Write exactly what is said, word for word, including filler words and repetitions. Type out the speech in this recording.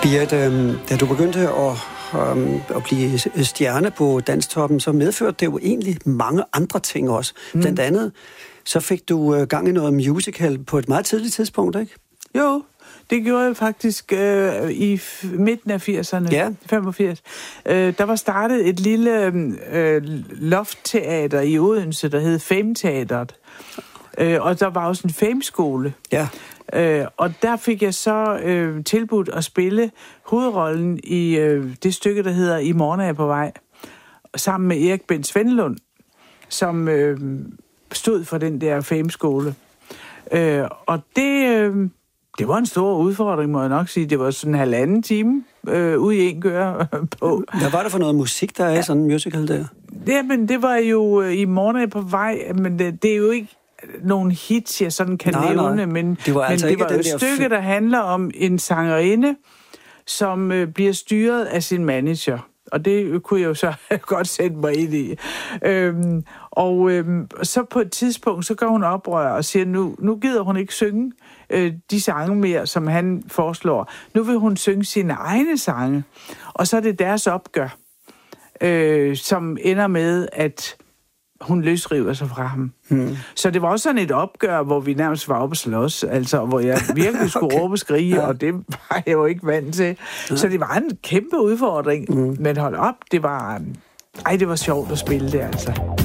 Birte, da du begyndte at, um, at blive stjerne på Danstoppen, så medførte det jo egentlig mange andre ting også. Mm. Blandt andet, så fik du gang i noget musical på et meget tidligt tidspunkt, ikke? Jo, det gjorde jeg faktisk øh, i f- midten af firserne, ja. femogfirs. Øh, der var startet et lille øh, loftteater i Odense, der hed Fame-teateret. Øh, og der var også en Fame-skole. Ja. Øh, og der fik jeg så øh, tilbudt at spille hovedrollen i øh, det stykke, der hedder I morgen er jeg på vej, sammen med Erik Bent Svendelund, som øh, stod for den der Fame-skole. Øh, og det, øh, det var en stor udfordring, må jeg nok sige. Det var sådan en halvanden time øh, ude i en gør på. Hvad var det for noget musik, der er i sådan en musical der? Jamen, det var jo øh, I morgen er jeg på vej, men det, det er jo ikke nogle hits, jeg sådan kan nej, nævne, nej. men det var, altså men det var et et stykke, der handler om en sangerinde, som øh, bliver styret af sin manager. Og det kunne jeg jo så godt sætte mig ind i. Øhm, og øhm, så på et tidspunkt, så går hun oprør og siger, nu, nu gider hun ikke synge øh, de sange mere, som han foreslår. Nu vil hun synge sine egne sange. Og så er det deres opgør, øh, som ender med, at hun løsriver sig fra ham. Hmm. Så det var også sådan et opgør, hvor vi nærmest var oppe og slås, altså hvor jeg virkelig skulle okay. råbe og skrige, ja. Og det var jeg jo ikke vant til. Ja. Så det var en kæmpe udfordring. Hmm. Men hold op, det var, ej, det var sjovt at spille det, altså.